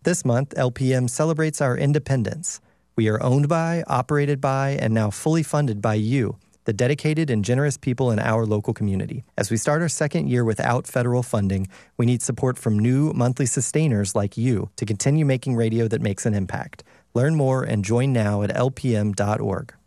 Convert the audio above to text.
This month, LPM celebrates our independence. We are owned by, operated by, and now fully funded by you, the dedicated and generous people in our local community. As we start our second year without federal funding, we need support from new monthly sustainers like you to continue making radio that makes an impact. Learn more and join now at lpm.org.